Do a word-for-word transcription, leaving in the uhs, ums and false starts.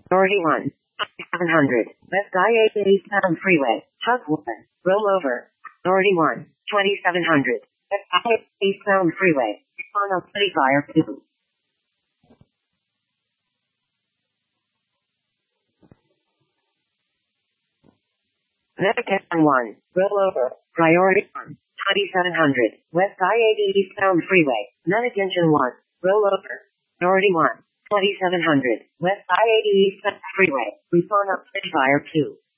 Priority one. seven hundred. West I eighty Eastbound Freeway. Hub one. Roll over. Priority one. twenty-seven hundred. West I eighty Eastbound Freeway. On a city fire two. Medication one. Roll over. Priority one. twenty-seven hundred. West I eighty Eastbound Freeway. Medication one. Roll over. Priority one. twenty-seven hundred. West I eighty Eastbound Freeway. Respawn up city fire two.